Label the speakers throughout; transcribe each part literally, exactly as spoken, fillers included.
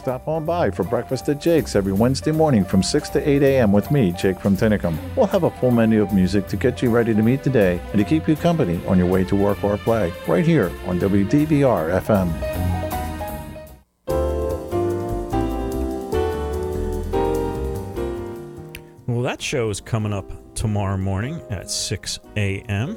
Speaker 1: Stop on by for breakfast at Jake's every Wednesday morning from six to eight a.m. with me, Jake from Tinicum. We'll have a full menu of music to get you ready to meet the day and to keep you company on your way to work or play, right here on W D B R F M.
Speaker 2: Well, that show is coming up tomorrow morning at six a.m.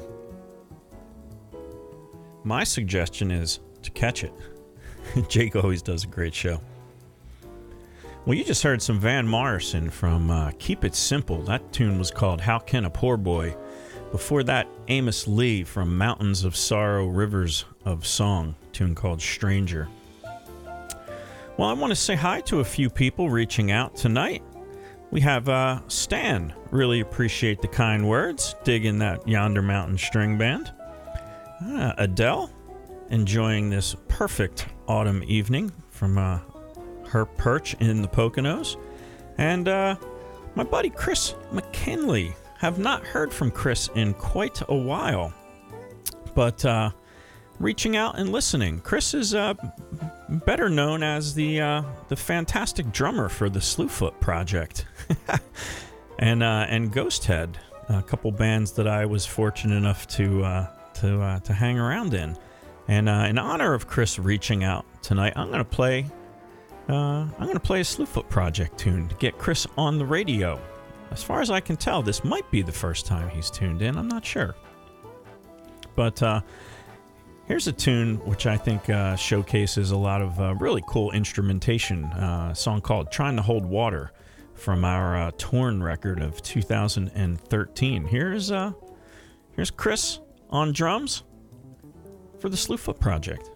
Speaker 2: My suggestion is to catch it. Jake always does a great show. Well, you just heard some Van Morrison from uh, Keep It Simple. That tune was called How Can a Poor Boy? Before that, Amos Lee from Mountains of Sorrow, Rivers of Song, tune called Stranger. Well, I want to say hi to a few people reaching out tonight. We have uh, Stan. Really appreciate the kind words. Digging that Yonder Mountain String Band. Uh, Adele, enjoying this perfect autumn evening from uh, her perch in the Poconos. And uh, my buddy Chris McKinley. Have not heard from Chris in quite a while, but uh, reaching out and listening. Chris is uh, better known as the uh, the fantastic drummer for the Slewfoot Project and uh, and Ghosthead, a couple bands that I was fortunate enough to uh, to uh, to hang around in. And uh, in honor of Chris reaching out tonight, I'm gonna play uh, I'm gonna play a Slewfoot Project tune to get Chris on the radio. As far as I can tell, this might be the first time he's tuned in. I'm not sure. But uh, here's a tune which I think uh, showcases a lot of uh, really cool instrumentation. Uh, a song called Trying to Hold Water from our uh, Torn record of two thousand thirteen. Here's, uh, here's Chris on drums for the Slewfoot Project.